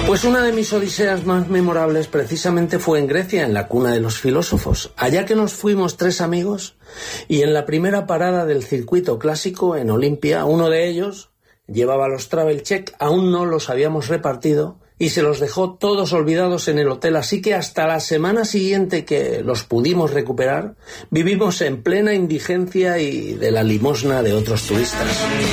Pues una de mis odiseas más memorables precisamente fue en Grecia, en la cuna de los filósofos. Allá que nos fuimos 3 amigos y en la primera parada del circuito clásico en Olimpia, uno de ellos llevaba los travel check, aún no los habíamos repartido y se los dejó todos olvidados en el hotel, así que hasta la semana siguiente que los pudimos recuperar, vivimos en plena indigencia y de la limosna de otros turistas.